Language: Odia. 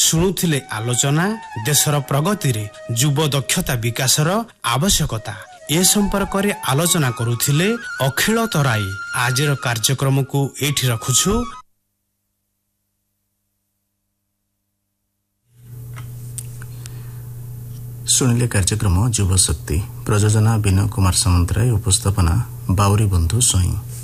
ଶୁଣୁଥିଲେ ଆଲୋଚନା ଦେଶର ପ୍ରଗତିରେ ଯୁବ ଦକ୍ଷତା ବିକାଶର ଆବଶ୍ୟକତା। ଏ ସମ୍ପର୍କରେ ଆଲୋଚନା କରୁଥିଲେ ଅଖିଳ ତରାଇ। ଆଜିର କାର୍ଯ୍ୟକ୍ରମକୁ ଏଇଠି ରଖୁଛୁ। ଶୁଣିଲେ କାର୍ଯ୍ୟକ୍ରମ ଯୁବ ଶକ୍ତି। ପ୍ରଯୋଜନା ବିନୟ କୁମାର ସାମନ୍ତରାୟ, ଉପସ୍ଥାପନା ବାଉରୀ ବନ୍ଧୁ ସ୍ୱାଇଁ।